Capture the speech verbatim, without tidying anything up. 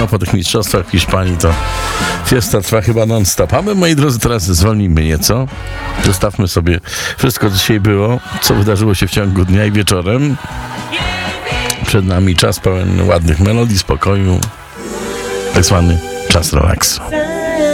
No po tych mistrzostwach w Hiszpanii to fiesta trwa chyba non-stop. A my, moi drodzy, teraz zwolnimy nieco. Zostawmy sobie wszystko, co dzisiaj było, co wydarzyło się w ciągu dnia i wieczorem. Przed nami czas pełen ładnych melodii, spokoju, tak zwany czas relaksu.